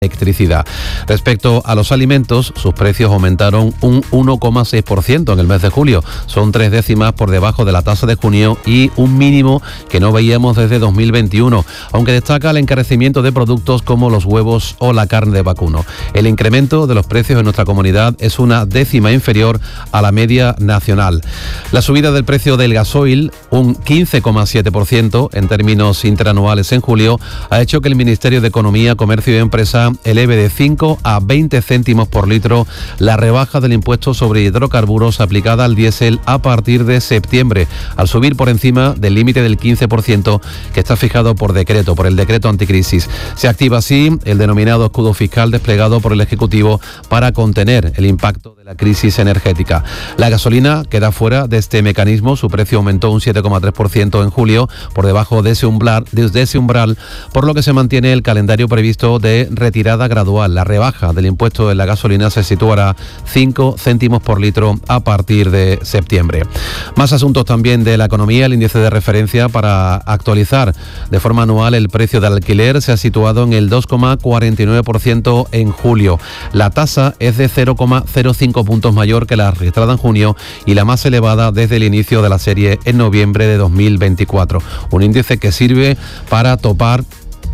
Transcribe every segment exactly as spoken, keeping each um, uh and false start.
electricidad. Respecto a los alimentos, sus precios aumentaron un uno coma seis por ciento en el mes de julio. Son tres décimas por debajo de la tasa de junio y un mínimo que no veíamos desde dos mil veintiuno, aunque destaca el encarecimiento de productos como los huevos o la carne de vacuno. El incremento de los precios en nuestra comunidad es una décima inferior a la media nacional. La subida del precio del gasoil, un quince coma siete por ciento en términos interanuales en julio, ha hecho que el Ministerio de Economía, Comercio y Empresa eleve de cinco a veinte céntimos por litro la rebaja del impuesto sobre hidrocarburos aplicada al diésel a partir de septiembre, al subir por encima del límite del quince por ciento que está fijado por decreto, por el decreto anticrisis. Se activa así el denominado escudo fiscal desplegado por el Ejecutivo para contener el impacto de la crisis energética. La gasolina queda fuera de este mecanismo, su precio aumentó un siete coma tres por ciento en julio, por debajo de ese umbral, de ese umbral, por lo que se mantiene el calendario previsto de retirada gradual. La rebaja del impuesto de la gasolina se situará cinco céntimos por litro a partir de septiembre. Más asuntos también de la economía. El índice de referencia para actualizar de forma anual el precio del alquiler se ha situado en el dos coma cuarenta y nueve por ciento en julio. La tasa es de cero coma cero cinco puntos mayor que la registrada en junio y la más elevada desde el inicio de la serie en noviembre de dos mil veinticuatro. Un índice que sirve para topar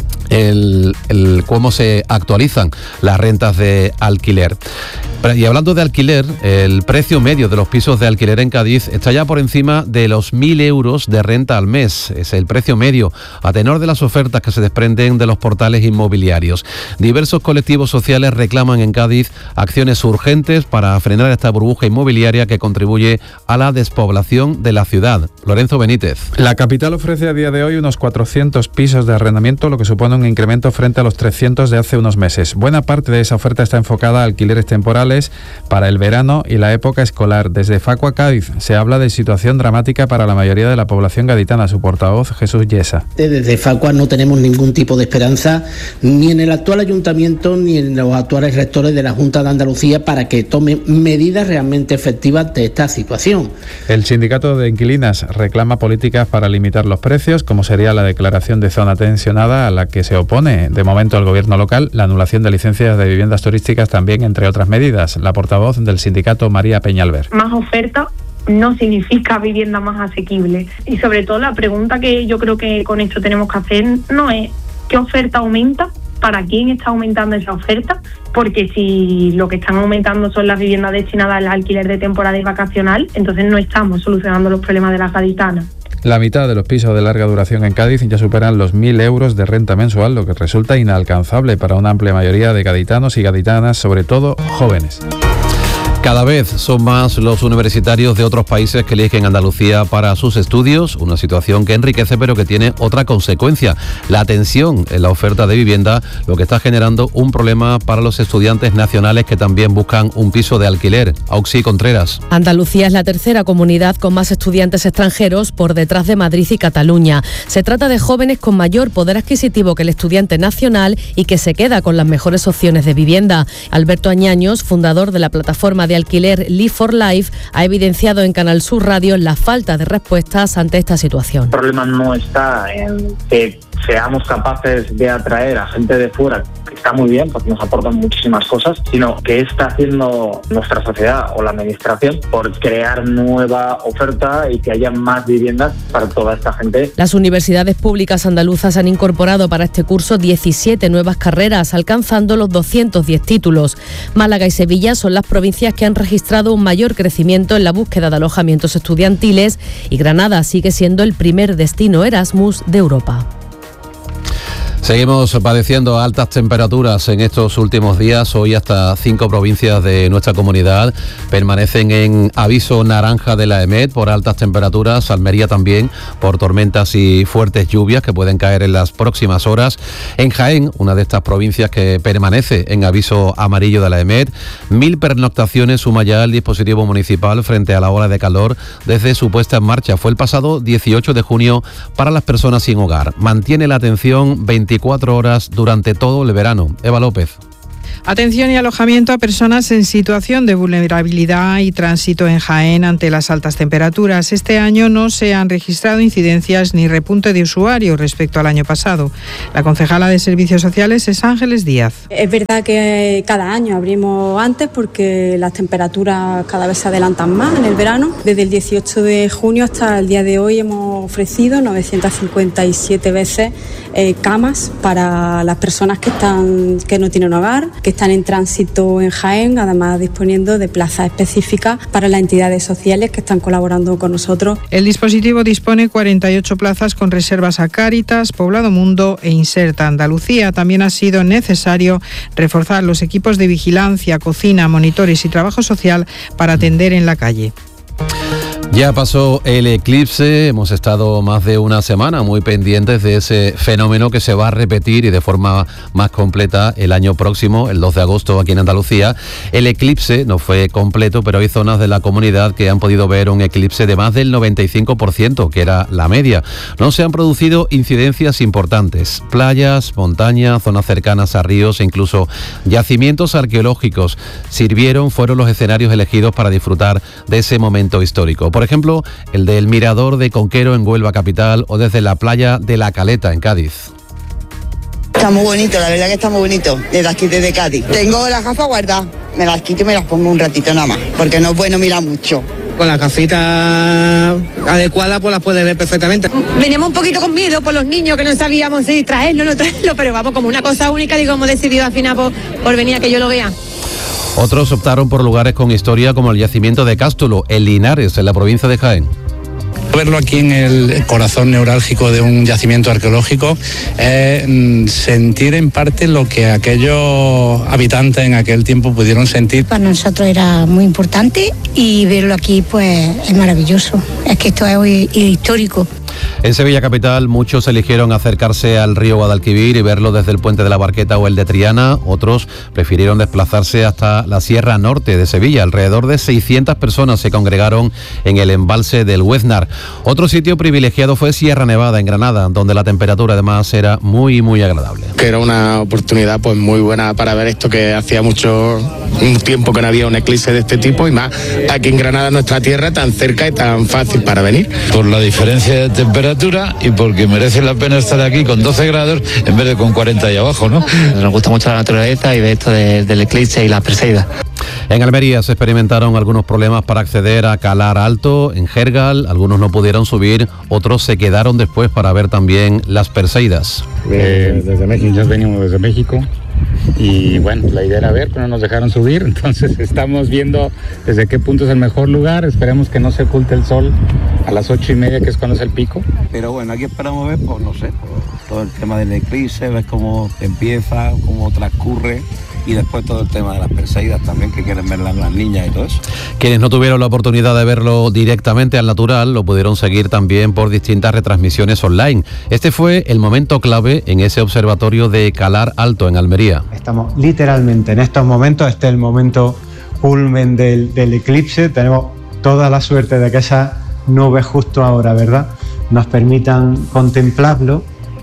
El, el cómo se actualizan las rentas de alquiler. Y hablando de alquiler, el precio medio de los pisos de alquiler en Cádiz está ya por encima de los mil euros de renta al mes. Es el precio medio a tenor de las ofertas que se desprenden de los portales inmobiliarios. Diversos colectivos sociales reclaman en Cádiz acciones urgentes para frenar esta burbuja inmobiliaria que contribuye a la despoblación de la ciudad. Lorenzo Benítez. La capital ofrece a día de hoy unos cuatrocientos pisos de arrendamiento, lo que supone un incremento frente a los trescientos de hace unos meses. Buena parte de esa oferta está enfocada a alquileres temporales para el verano y la época escolar. Desde Facua Cádiz se habla de situación dramática para la mayoría de la población gaditana. Su portavoz, Jesús Yesa. Desde Facua no tenemos ningún tipo de esperanza ni en el actual ayuntamiento ni en los actuales rectores de la Junta de Andalucía para que tomen medidas realmente efectivas de esta situación. El sindicato de inquilinas reclama políticas para limitar los precios, como sería la declaración de zona tensionada a la que se opone de momento el gobierno local, la anulación de licencias de viviendas turísticas también, entre otras medidas. La portavoz del sindicato, María Peñalver. Más oferta no significa vivienda más asequible. Y sobre todo la pregunta que yo creo que con esto tenemos que hacer no es ¿qué oferta aumenta? ¿Para quién está aumentando esa oferta? Porque si lo que están aumentando son las viviendas destinadas al alquiler de temporada y vacacional, entonces no estamos solucionando los problemas de las gaditanas. La mitad de los pisos de larga duración en Cádiz ya superan los mil euros de renta mensual, lo que resulta inalcanzable para una amplia mayoría de gaditanos y gaditanas, sobre todo jóvenes. Cada vez son más los universitarios de otros países que eligen Andalucía para sus estudios, una situación que enriquece pero que tiene otra consecuencia, la tensión en la oferta de vivienda, lo que está generando un problema para los estudiantes nacionales que también buscan un piso de alquiler. Auxi Contreras. Andalucía es la tercera comunidad con más estudiantes extranjeros por detrás de Madrid y Cataluña. Se trata de jóvenes con mayor poder adquisitivo que el estudiante nacional y que se queda con las mejores opciones de vivienda. Alberto Añaños, fundador de la plataforma de alquiler Live for Life, ha evidenciado en Canal Sur Radio la falta de respuestas ante esta situación. El problema no está en que seamos capaces de atraer a gente de fuera, que está muy bien porque nos aportan muchísimas cosas, sino que está haciendo nuestra sociedad o la administración por crear nueva oferta y que haya más viviendas para toda esta gente. Las universidades públicas andaluzas han incorporado para este curso diecisiete nuevas carreras, alcanzando los doscientos diez títulos. Málaga y Sevilla son las provincias que han registrado un mayor crecimiento en la búsqueda de alojamientos estudiantiles y Granada sigue siendo el primer destino Erasmus de Europa. Seguimos padeciendo altas temperaturas en estos últimos días. Hoy hasta cinco provincias de nuestra comunidad permanecen en aviso naranja de la EMET por altas temperaturas. Almería también por tormentas y fuertes lluvias que pueden caer en las próximas horas. En Jaén, una de estas provincias que permanece en aviso amarillo de la EMET, mil pernoctaciones suma ya el dispositivo municipal frente a la ola de calor desde su puesta en marcha. Fue el pasado dieciocho de junio para las personas sin hogar. Mantiene la atención veinticuatro horas durante todo el verano. Eva López. Atención y alojamiento a personas en situación de vulnerabilidad y tránsito en Jaén ante las altas temperaturas. Este año no se han registrado incidencias ni repunte de usuarios respecto al año pasado. La concejala de Servicios Sociales es Ángeles Díaz. Es verdad que cada año abrimos antes porque las temperaturas cada vez se adelantan más en el verano. Desde el dieciocho de junio hasta el día de hoy hemos ofrecido novecientas cincuenta y siete veces eh, camas para las personas que están que no tienen hogar, que están en tránsito en Jaén, además disponiendo de plazas específicas para las entidades sociales que están colaborando con nosotros. El dispositivo dispone cuarenta y ocho plazas con reservas a Cáritas, Poblado Mundo e Inserta Andalucía. También ha sido necesario reforzar los equipos de vigilancia, cocina, monitores y trabajo social para atender en la calle. Ya pasó el eclipse, hemos estado más de una semana muy pendientes de ese fenómeno que se va a repetir y de forma más completa el año próximo, el dos de agosto aquí en Andalucía. El eclipse no fue completo, pero hay zonas de la comunidad que han podido ver un eclipse de más del noventa y cinco por ciento, que era la media. No se han producido incidencias importantes. Playas, montañas, zonas cercanas a ríos e incluso yacimientos arqueológicos sirvieron, fueron los escenarios elegidos para disfrutar de ese momento histórico. Por ejemplo, el del Mirador de Conquero en Huelva capital o desde la playa de La Caleta en Cádiz. Está muy bonito, la verdad que está muy bonito, desde aquí, desde Cádiz. Tengo las gafas guardadas, me las quito y me las pongo un ratito nada más, porque no es bueno mirar mucho. Con la gafita adecuada pues las puedes ver perfectamente. Veníamos un poquito con miedo por los niños que no sabíamos si traerlo o no traerlo, pero vamos, como una cosa única, digo, hemos decidido al final por, por venir a que yo lo vea. Otros optaron por lugares con historia como el yacimiento de Cástulo, en Linares, en la provincia de Jaén. Verlo aquí en el corazón neurálgico de un yacimiento arqueológico es eh, sentir en parte lo que aquellos habitantes en aquel tiempo pudieron sentir. Para nosotros era muy importante y verlo aquí pues es maravilloso, es que esto es histórico. En Sevilla capital muchos eligieron acercarse al río Guadalquivir y verlo desde el puente de la Barqueta o el de Triana. Otros prefirieron desplazarse hasta la Sierra Norte de Sevilla. Alrededor de seiscientas personas se congregaron en el embalse del Hueznar. Otro sitio privilegiado fue Sierra Nevada en Granada, donde la temperatura además era muy muy agradable. Que era una oportunidad pues muy buena para ver esto, que hacía mucho un tiempo que no había un eclipse de este tipo, y más aquí en Granada, nuestra tierra, tan cerca y tan fácil para venir. Por la diferencia de temperatura y porque merece la pena estar aquí con doce grados en vez de con cuarenta ahí abajo, ¿no? Nos gusta mucho la naturaleza y ver esto de, del eclipse y las Perseidas. En Almería se experimentaron algunos problemas para acceder a Calar Alto, en Jergal. Algunos no pudieron subir, otros se quedaron después para ver también las Perseidas. Eh, desde México, ya venimos desde México. Y bueno, la idea era ver, pero no nos dejaron subir, entonces estamos viendo desde qué punto es el mejor lugar. Esperemos que no se oculte el sol a las ocho y media, que es cuando es el pico. Pero bueno, aquí esperamos ver, pues no sé, pues, todo el tema del eclipse, ver cómo empieza, cómo transcurre, y después todo el tema de las Perseidas también, que quieren ver las, las niñas y todo eso. Quienes no tuvieron la oportunidad de verlo directamente al natural, lo pudieron seguir también por distintas retransmisiones online. Este fue el momento clave en ese observatorio de Calar Alto en Almería. Estamos literalmente en estos momentos, este es el momento culmen del, del eclipse. Tenemos toda la suerte de que esas nubes justo ahora, ¿verdad?, nos permitan contemplarlo.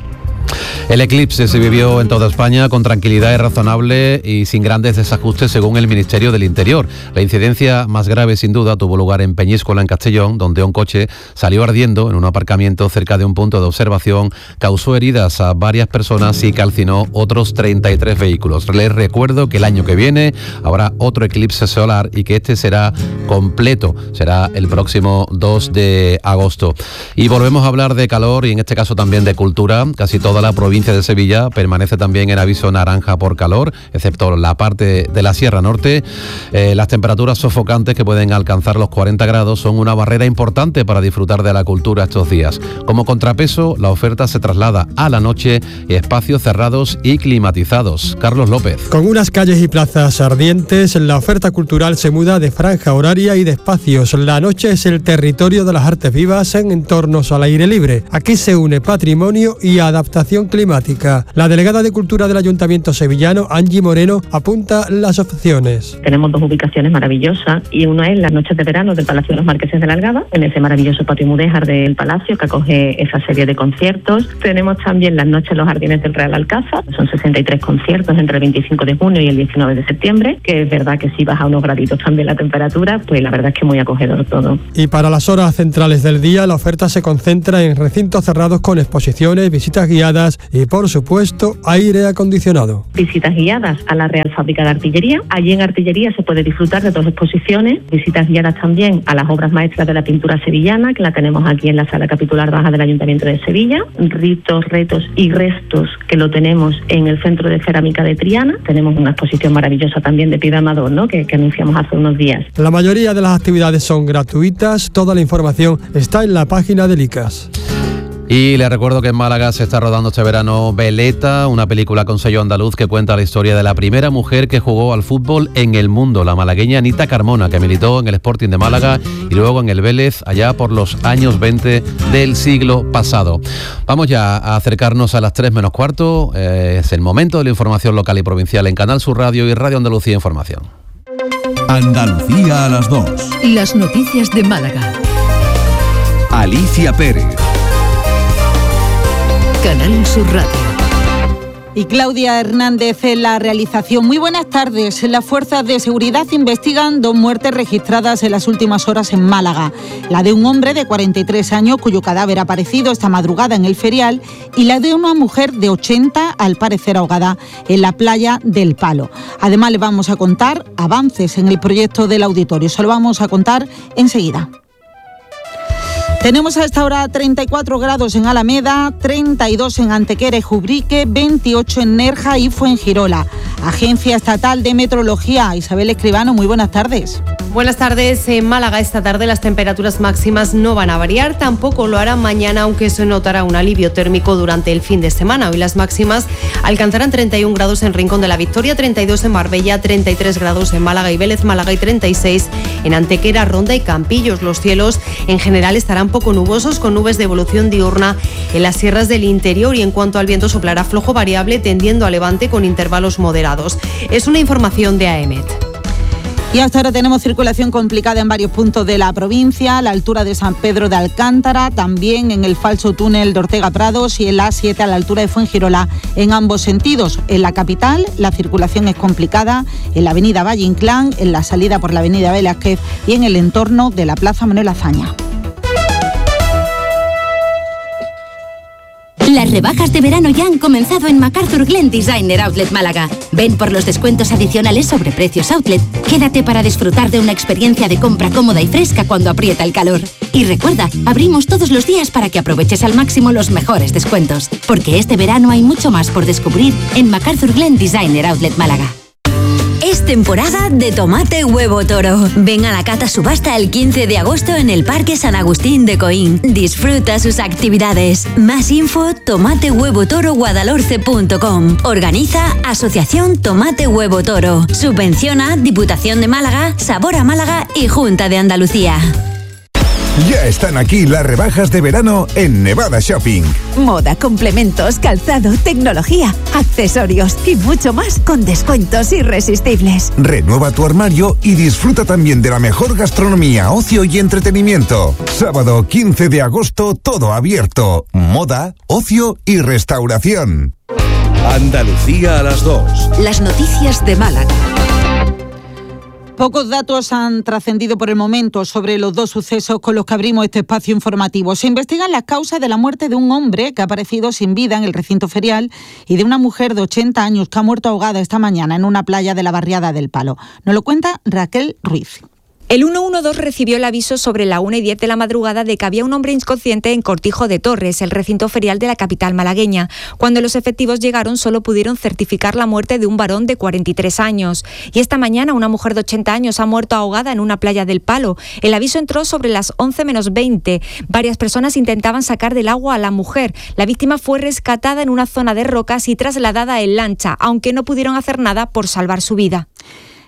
El eclipse se vivió en toda España con tranquilidad y razonable y sin grandes desajustes según el Ministerio del Interior. La incidencia más grave sin duda tuvo lugar en Peñíscola, en Castellón, donde un coche salió ardiendo en un aparcamiento cerca de un punto de observación, causó heridas a varias personas y calcinó otros treinta y tres vehículos. Les recuerdo que el año que viene habrá otro eclipse solar y que este será completo, será el próximo dos de agosto. Y volvemos a hablar de calor y en este caso también de cultura. Casi toda la provincia de Sevilla permanece también en aviso naranja por calor, excepto la parte de la Sierra Norte. Eh, las temperaturas sofocantes que pueden alcanzar los cuarenta grados son una barrera importante para disfrutar de la cultura estos días. Como contrapeso, la oferta se traslada a la noche y espacios cerrados y climatizados. Carlos López. Con unas calles y plazas ardientes, la oferta cultural se muda de franja horaria y de espacios. La noche es el territorio de las artes vivas en entornos al aire libre. Aquí se une patrimonio y adaptación climática climática. La delegada de Cultura del Ayuntamiento sevillano, Angie Moreno, apunta las opciones. Tenemos dos ubicaciones maravillosas y una es las noches de verano del Palacio de los Marqueses de la Algaba, en ese maravilloso patio mudéjar del Palacio que acoge esa serie de conciertos. Tenemos también las noches en los Jardines del Real Alcázar, son sesenta y tres conciertos entre el veinticinco de junio y el diecinueve de septiembre, que es verdad que si baja unos graditos también la temperatura, pues la verdad es que muy acogedor todo. Y para las horas centrales del día, la oferta se concentra en recintos cerrados con exposiciones, visitas guiadas y, por supuesto, aire acondicionado. Visitas guiadas a la Real Fábrica de Artillería. Allí en Artillería se puede disfrutar de dos exposiciones, visitas guiadas también a las obras maestras de la pintura sevillana, que la tenemos aquí en la Sala Capitular Baja del Ayuntamiento de Sevilla, ritos, retos y restos, que lo tenemos en el Centro de Cerámica de Triana. Tenemos una exposición maravillosa también de Piedra Amador, ¿no? que, que anunciamos hace unos días. La mayoría de las actividades son gratuitas, toda la información está en la página del I C A S. Y les recuerdo que en Málaga se está rodando este verano Veleta, una película con sello andaluz que cuenta la historia de la primera mujer que jugó al fútbol en el mundo, la malagueña Anita Carmona, que militó en el Sporting de Málaga y luego en el Vélez allá por los años veinte del siglo pasado. Vamos ya a acercarnos a las tres menos cuarto, eh, es el momento de la información local y provincial en Canal Sur Radio y Radio Andalucía Información. Andalucía a las dos. Las noticias de Málaga. Alicia Pérez. Canal Sur Radio. Y Claudia Hernández en la realización. Muy buenas tardes. Las fuerzas de seguridad investigan dos muertes registradas en las últimas horas en Málaga. La de un hombre de cuarenta y tres años cuyo cadáver ha aparecido esta madrugada en el Ferial y la de una mujer de ochenta, al parecer ahogada, en la playa del Palo. Además les vamos a contar avances en el proyecto del auditorio. Se lo vamos a contar enseguida. Tenemos a esta hora treinta y cuatro grados en Alameda, treinta y dos en Antequera y Jubrique, veintiocho en Nerja y Fuengirola. Agencia Estatal de Meteorología, Isabel Escribano, muy buenas tardes. Buenas tardes. En Málaga esta tarde las temperaturas máximas no van a variar, tampoco lo harán mañana, aunque se notará un alivio térmico durante el fin de semana. Hoy las máximas alcanzarán treinta y un grados en Rincón de la Victoria, treinta y dos en Marbella, treinta y tres grados en Málaga y Vélez, Málaga y treinta y seis en Antequera, Ronda y Campillos. Los cielos en general estarán poco nubosos, con nubes de evolución diurna en las sierras del interior, y en cuanto al viento soplará flojo variable tendiendo a levante con intervalos moderados. Es una información de AEMET. Y hasta ahora tenemos circulación complicada en varios puntos de la provincia, a la altura de San Pedro de Alcántara, también en el falso túnel de Ortega Prados y en la A siete a la altura de Fuengirola, en ambos sentidos. En la capital la circulación es complicada, en la avenida Valle Inclán, en la salida por la avenida Velázquez y en el entorno de la plaza Manuel Azaña. Las rebajas de verano ya han comenzado en MacArthur Glen Designer Outlet Málaga. Ven por los descuentos adicionales sobre precios outlet. Quédate para disfrutar de una experiencia de compra cómoda y fresca cuando aprieta el calor. Y recuerda, abrimos todos los días para que aproveches al máximo los mejores descuentos. Porque este verano hay mucho más por descubrir en MacArthur Glen Designer Outlet Málaga. Es temporada de tomate huevo toro. Ven a la cata subasta el quince de agosto en el Parque San Agustín de Coín. Disfruta sus actividades. Más info, tomate huevo toro guadalhorce punto com. Organiza Asociación Tomate Huevo Toro. Subvenciona Diputación de Málaga, Sabor a Málaga y Junta de Andalucía. Ya están aquí las rebajas de verano en Nevada Shopping. Moda, complementos, calzado, tecnología, accesorios y mucho más con descuentos irresistibles. Renueva tu armario y disfruta también de la mejor gastronomía, ocio y entretenimiento. Sábado quince de agosto, todo abierto. Moda, ocio y restauración. Andalucía a las dos. Las noticias de Málaga. Pocos datos han trascendido por el momento sobre los dos sucesos con los que abrimos este espacio informativo. Se investigan las causas de la muerte de un hombre que ha aparecido sin vida en el recinto ferial y de una mujer de ochenta años que ha muerto ahogada esta mañana en una playa de la barriada del Palo. Nos lo cuenta Raquel Ruiz. El uno uno dos recibió el aviso sobre la una y diez de la madrugada de que había un hombre inconsciente en Cortijo de Torres, el recinto ferial de la capital malagueña. Cuando los efectivos llegaron, solo pudieron certificar la muerte de un varón de cuarenta y tres años. Y esta mañana una mujer de ochenta años ha muerto ahogada en una playa del Palo. El aviso entró sobre las once menos veinte. Varias personas intentaban sacar del agua a la mujer. La víctima fue rescatada en una zona de rocas y trasladada en lancha, aunque no pudieron hacer nada por salvar su vida.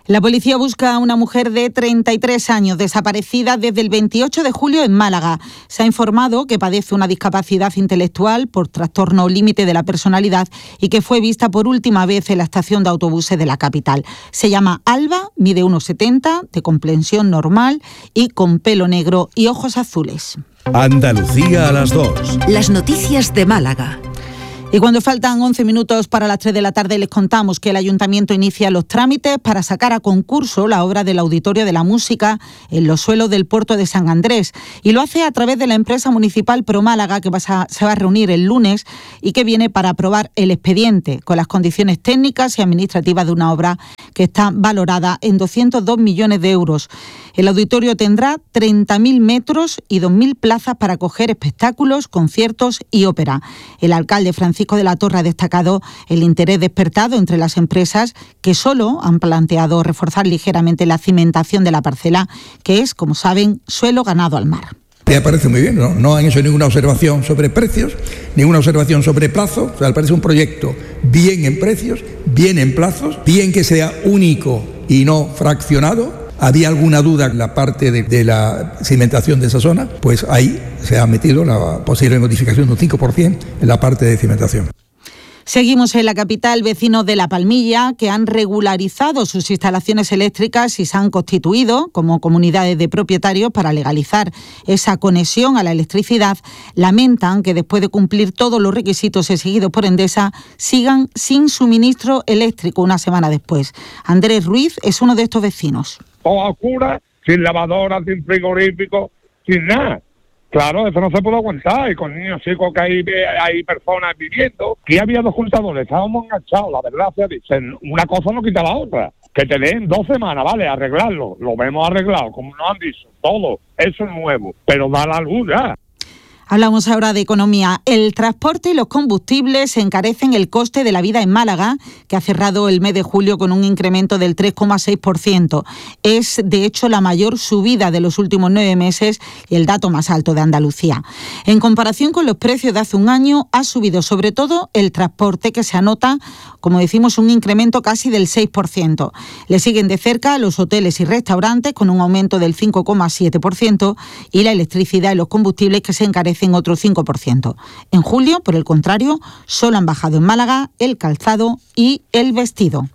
La policía busca a una mujer de treinta y tres años desaparecida desde el veintiocho de julio en Málaga. Se ha informado que padece una discapacidad intelectual por trastorno límite de la personalidad y que fue vista por última vez en la estación de autobuses de la capital. Se llama Alba, mide uno setenta, de complexión normal y con pelo negro y ojos azules. Andalucía a las dos. Las noticias de Málaga. Y cuando faltan once minutos para las tres de la tarde les contamos que el Ayuntamiento inicia los trámites para sacar a concurso la obra del Auditorio de la Música en los suelos del puerto de San Andrés. Y lo hace a través de la empresa municipal Promálaga, que va a, se va a reunir el lunes y que viene para aprobar el expediente con las condiciones técnicas y administrativas de una obra que está valorada en doscientos dos millones de euros. El auditorio tendrá treinta mil metros y dos mil plazas para acoger espectáculos, conciertos y ópera. El alcalde Francisco de la Torre ha destacado el interés despertado entre las empresas que solo han planteado reforzar ligeramente la cimentación de la parcela, que es, como saben, suelo ganado al mar. Me parece muy bien, ¿no? No han hecho ninguna observación sobre precios, ninguna observación sobre plazos. O sea, me parece un proyecto bien en precios, bien en plazos, bien que sea único y no fraccionado. Había alguna duda en la parte de, de la cimentación de esa zona, pues ahí se ha metido la posible notificación de un cinco por ciento en la parte de cimentación. Seguimos en la capital. Vecinos de La Palmilla que han regularizado sus instalaciones eléctricas y se han constituido como comunidades de propietarios para legalizar esa conexión a la electricidad, lamentan que después de cumplir todos los requisitos exigidos por Endesa sigan sin suministro eléctrico una semana después. Andrés Ruiz es uno de estos vecinos. Todo a oscuras, sin lavadora, sin frigorífico, sin nada. Claro, eso no se puede aguantar, y con niños chicos que hay, hay personas viviendo. Aquí había dos contadores, estábamos enganchados, la verdad se dice, una cosa no quita la otra. Que te den dos semanas, vale, arreglarlo, lo vemos arreglado, como nos han dicho, todo, eso es nuevo, pero da la luz ya. Hablamos ahora de economía. El transporte y los combustibles encarecen el coste de la vida en Málaga, que ha cerrado el mes de julio con un incremento del tres coma seis por ciento. Es, de hecho, la mayor subida de los últimos nueve meses y el dato más alto de Andalucía. En comparación con los precios de hace un año, ha subido sobre todo el transporte, que se anota, como decimos, un incremento casi del seis por ciento. Le siguen de cerca los hoteles y restaurantes, con un aumento del cinco coma siete por ciento, y la electricidad y los combustibles, que se encarecen en otro cinco por ciento. En julio, por el contrario, solo han bajado en Málaga el calzado y el vestido.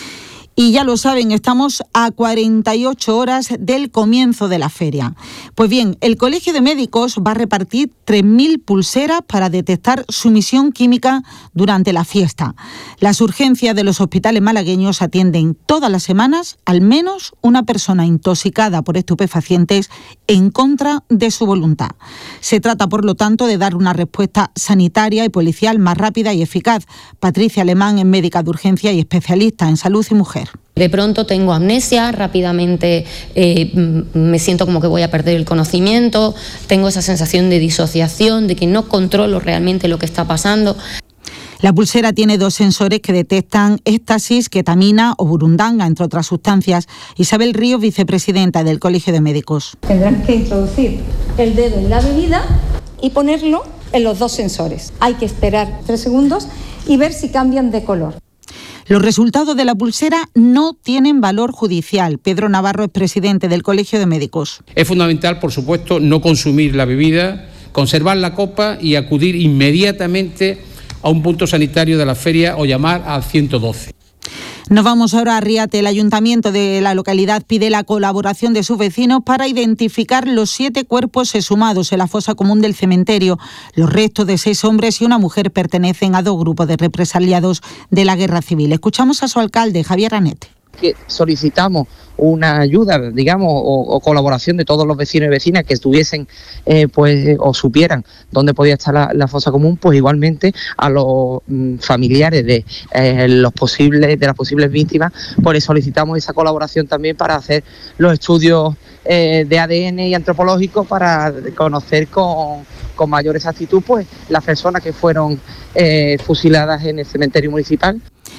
Y ya lo saben, estamos a cuarenta y ocho horas del comienzo de la feria. Pues bien, el Colegio de Médicos va a repartir tres mil pulseras para detectar sumisión química durante la fiesta. Las urgencias de los hospitales malagueños atienden todas las semanas al menos una persona intoxicada por estupefacientes en contra de su voluntad. Se trata, por lo tanto, de dar una respuesta sanitaria y policial más rápida y eficaz. Patricia Alemán es médica de urgencia y especialista en salud y mujer. De pronto tengo amnesia, rápidamente eh, me siento como que voy a perder el conocimiento, tengo esa sensación de disociación, de que no controlo realmente lo que está pasando. La pulsera tiene dos sensores que detectan éxtasis, ketamina o burundanga, entre otras sustancias. Isabel Ríos, vicepresidenta del Colegio de Médicos. Tendrán que introducir el dedo en la bebida y ponerlo en los dos sensores. Hay que esperar tres segundos y ver si cambian de color. Los resultados de la pulsera no tienen valor judicial. Pedro Navarro es presidente del Colegio de Médicos. Es fundamental, por supuesto, no consumir la bebida, conservar la copa y acudir inmediatamente a un punto sanitario de la feria o llamar al ciento doce. Nos vamos ahora a Riate. El ayuntamiento de la localidad pide la colaboración de sus vecinos para identificar los siete cuerpos exhumados en la fosa común del cementerio. Los restos de seis hombres y una mujer pertenecen a dos grupos de represaliados de la guerra civil. Escuchamos a su alcalde, Javier Ranete. Que solicitamos una ayuda, digamos, o, o colaboración de todos los vecinos y vecinas que estuviesen, eh, pues, o supieran dónde podía estar la, la fosa común, pues igualmente a los mm, familiares de eh, los posibles, de las posibles víctimas, pues les solicitamos esa colaboración también para hacer los estudios eh, de A D N y antropológicos para conocer con, con mayor exactitud, pues, las personas que fueron eh, fusiladas en el cementerio municipal.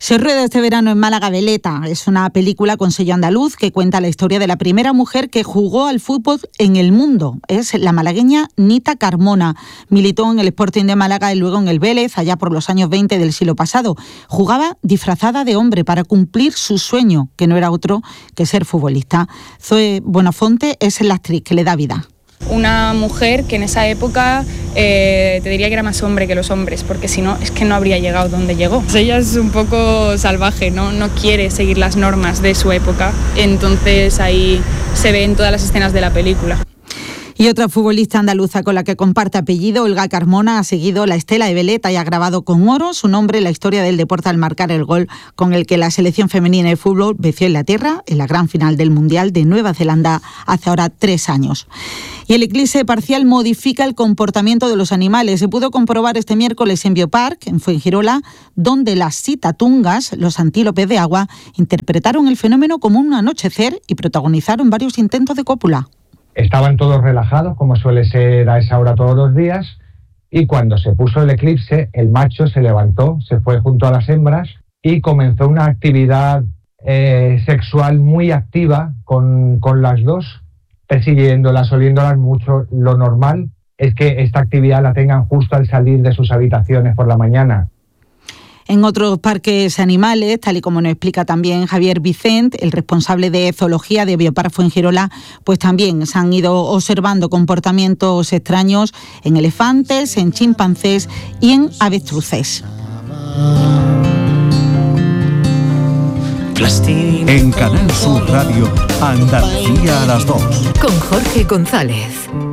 Se rueda este verano en Málaga Veleta. Es una película con sello andaluz que cuenta la historia de la primera mujer que jugó al fútbol en el mundo. Es la malagueña Nita Carmona. Militó en el Sporting de Málaga y luego en el Vélez, allá por los años veinte del siglo pasado. Jugaba disfrazada de hombre para cumplir su sueño, que no era otro que ser futbolista. Zoe Buenafonte es la actriz que le da vida. Una mujer que en esa época eh, te diría que era más hombre que los hombres, porque si no, es que no habría llegado donde llegó. Ella es un poco salvaje, ¿no? No quiere seguir las normas de su época, entonces ahí se ve en todas las escenas de la película. Y otra futbolista andaluza con la que comparte apellido, Olga Carmona, ha seguido la estela de Veleta y ha grabado con oro su nombre en la historia del deporte al marcar el gol con el que la selección femenina de fútbol venció en la tierra en la gran final del Mundial de Nueva Zelanda hace ahora tres años. Y el eclipse parcial modifica el comportamiento de los animales. Se pudo comprobar este miércoles en Biopark, en Fuengirola, donde las citatungas, los antílopes de agua, interpretaron el fenómeno como un anochecer y protagonizaron varios intentos de cópula. Estaban todos relajados, como suele ser a esa hora todos los días, y cuando se puso el eclipse, el macho se levantó, se fue junto a las hembras y comenzó una actividad eh, sexual muy activa con, con las dos, persiguiéndolas, oliéndolas mucho. Lo normal es que esta actividad la tengan justo al salir de sus habitaciones por la mañana. En otros parques animales, tal y como nos explica también Javier Vicent, el responsable de zoología de Biopark Fuengirola, pues también se han ido observando comportamientos extraños en elefantes, en chimpancés y en avestruces. En Canal Sur Radio, Andalucía a las dos. Con Jorge González.